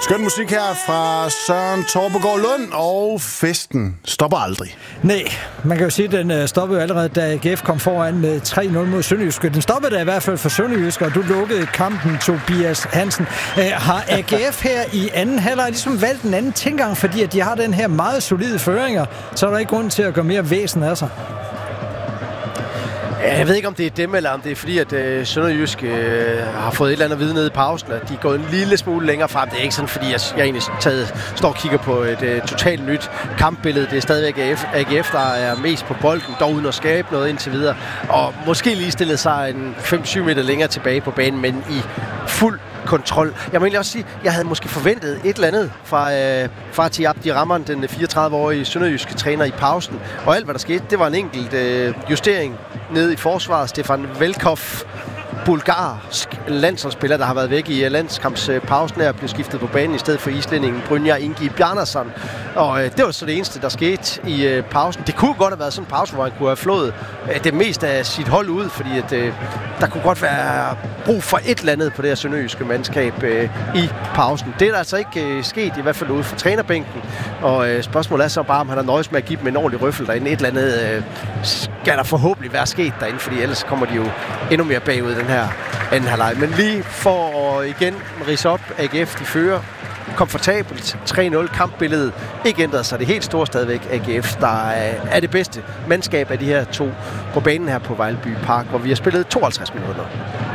Skøn musik her fra Søren Torpegaard Lund, og festen stopper aldrig. Nej, man kan jo sige, at den stoppede allerede, da AGF kom foran med 3-0 mod Sønderjyske. Den stoppede da i hvert fald for Sønderjyske, og du lukkede kampen, Tobias Hansen. Har AGF her i anden halvleg ligesom valgt en anden tilgang, fordi at de har den her meget solide føringer, så er der ikke grund til at gøre mere væsen af sig? Jeg ved ikke, om det er dem, eller om det er fordi, at Sønderjysk har fået et eller andet at vide nede i pausen, at de er gået en lille smule længere frem. Det er ikke sådan, fordi jeg egentlig står og kigger på et totalt nyt kampbillede. Det er stadigvæk AGF, der er mest på bolden, dog uden at skabe noget indtil videre. Og måske lige stillet sig en 5-7 meter længere tilbage på banen, men i fuld kontrol. Jeg må egentlig også sige, at jeg havde måske forventet et eller andet fra Fatih Abdirahman, den 34-årige sønderjyske træner i pausen. Og alt, hvad der skete, det var en enkelt justering nede i forsvaret. Stefan Velkov, bulgarsk landsholdsspiller, der har været væk i landskampspausen her, blev skiftet på banen i stedet for islændingen Brynjar Ingi Bjarnason. Og det var så det eneste, der skete i pausen. Det kunne godt have været sådan en pause, hvor han kunne have flået det meste af sit hold ud, fordi at, der kunne godt være brug for et eller andet på det her sønderjyske mandskab i pausen. Det er der altså ikke sket, i hvert fald ude for trænerbænken. Og spørgsmålet er så bare, om han har nøjes med at give dem en ordentlig røffel derinde. Et eller andet skal der forhåbentlig være sket derinde, fordi ellers kommer de jo endnu mere bagud den her anden halvleg. Men lige for at igen ridse op, AGF de fører komfortabelt 3-0. Kampbilledet ikke ændret sig. Det er helt stort stadigvæk AGF, der er det bedste mandskab af de her to på banen her på Vejleby Park, hvor vi har spillet 52 minutter.